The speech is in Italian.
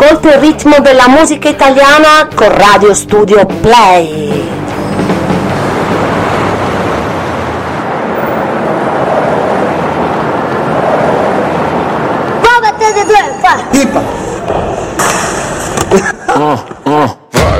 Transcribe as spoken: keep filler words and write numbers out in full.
ascolta il ritmo della musica italiana con Radio Studio Play. Hip. Oh, oh.